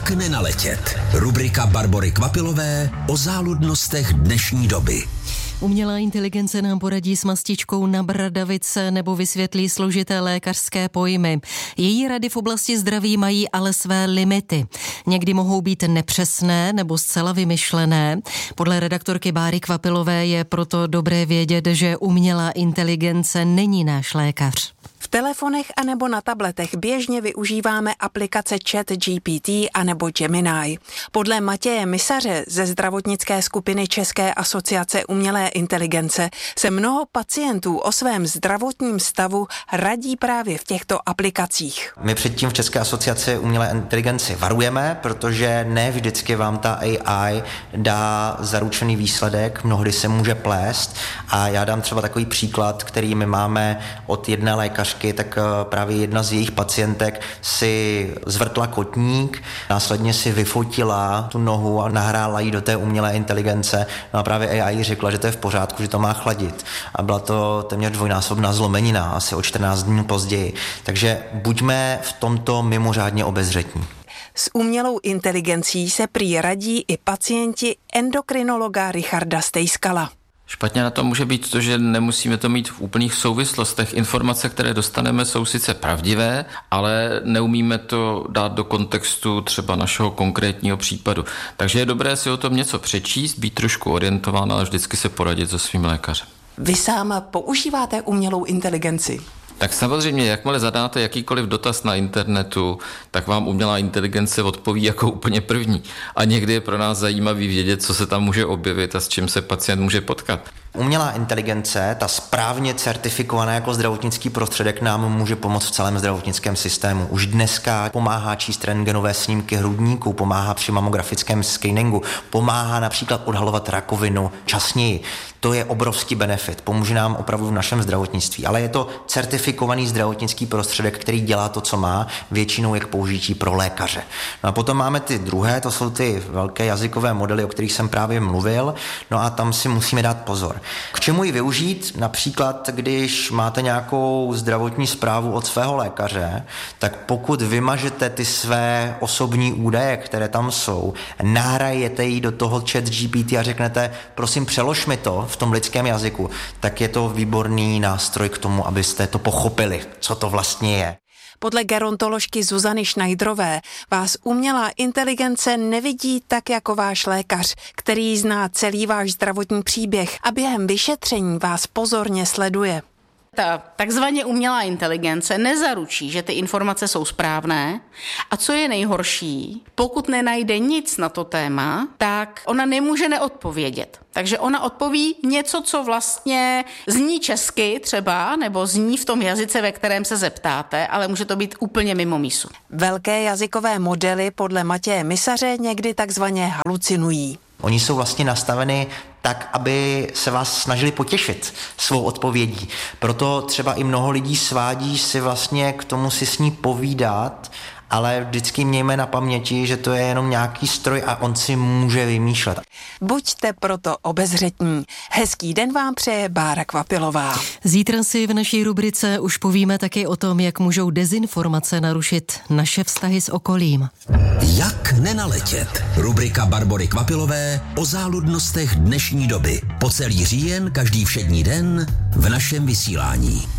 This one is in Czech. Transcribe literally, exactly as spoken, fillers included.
Jak nenaletět? Rubrika Barbory Kvapilové o záludnostech dnešní doby. Umělá inteligence nám poradí s mastičkou na bradavice nebo vysvětlí složité lékařské pojmy. Její rady v oblasti zdraví mají ale své limity. Někdy mohou být nepřesné nebo zcela vymyšlené. Podle redaktorky Báry Kvapilové je proto dobré vědět, že umělá inteligence není náš lékař. V telefonech anebo na tabletech běžně využíváme aplikace ChatGPT anebo Gemini. Podle Matěje Misaře ze zdravotnické skupiny České asociace umělé inteligence se mnoho pacientů o svém zdravotním stavu radí právě v těchto aplikacích. My předtím v České asociaci umělé inteligence varujeme, protože ne vždycky vám ta A I dá zaručený výsledek, mnohdy se může plést a já dám třeba takový příklad, který my máme od jedné lékařky, tak právě jedna z jejich pacientek si zvrtla kotník, následně si vyfotila tu nohu a nahrála ji do té umělé inteligence. No a právě A I řekla, že to je v pořádku, že to má chladit. A byla to téměř dvojnásobná zlomenina, asi o čtrnáct dní později. Takže buďme v tomto mimořádně obezřetní. S umělou inteligencí se prý radí i pacienti endokrinologa Richarda Stejskala. Špatně na tom může být to, že nemusíme to mít v úplných souvislostech. Informace, které dostaneme, jsou sice pravdivé, ale neumíme to dát do kontextu třeba našeho konkrétního případu. Takže je dobré si o tom něco přečíst, být trošku orientován, ale vždycky se poradit se svým lékařem. Vy sám používáte umělou inteligenci? Tak samozřejmě, jakmile zadáte jakýkoliv dotaz na internetu, tak vám umělá inteligence odpoví jako úplně první. A někdy je pro nás zajímavý vědět, co se tam může objevit a s čím se pacient může potkat. Umělá inteligence, ta správně certifikovaná jako zdravotnický prostředek, nám může pomoct v celém zdravotnickém systému. Už dneska pomáhá číst rentgenové snímky hrudníku, pomáhá při mamografickém screeningu, pomáhá například odhalovat rakovinu časněji. To je obrovský benefit, pomůže nám opravdu v našem zdravotnictví, ale je to certifikovaný zdravotnický prostředek, který dělá to, co má, většinou je k použití pro lékaře. No a potom máme ty druhé, to jsou ty velké jazykové modely, o kterých jsem právě mluvil, no a tam si musíme dát pozor. K čemu ji využít? Například, když máte nějakou zdravotní zprávu od svého lékaře, tak pokud vymažete ty své osobní údaje, které tam jsou, nahrajete ji do toho ChatGPT a řeknete, prosím, přelož mi to v tom lidském jazyku, tak je to výborný nástroj k tomu, abyste to pochopili, co to vlastně je. Podle gerontoložky Zuzany Schneiderové vás umělá inteligence nevidí tak jako váš lékař, který zná celý váš zdravotní příběh a během vyšetření vás pozorně sleduje. Ta takzvaně umělá inteligence nezaručí, že ty informace jsou správné a co je nejhorší, pokud nenajde nic na to téma, tak ona nemůže neodpovědět. Takže ona odpoví něco, co vlastně zní česky třeba, nebo zní v tom jazyce, ve kterém se zeptáte, ale může to být úplně mimo mísu. Velké jazykové modely podle Matěje Misaře někdy takzvaně halucinují. Oni jsou vlastně nastaveny tak, aby se vás snažili potěšit svou odpovědí. Proto třeba i mnoho lidí svádí si vlastně k tomu si s ní povídat, ale vždycky mějme na paměti, že to je jenom nějaký stroj a on si může vymýšlet. Buďte proto obezřetní. Hezký den vám přeje Bára Kvapilová. Zítra si v naší rubrice už povíme taky o tom, jak můžou dezinformace narušit naše vztahy s okolím. Jak nenaletět? Rubrika Barbory Kvapilové o záludnostech dnešní doby. Po celý říjen, každý všední den v našem vysílání.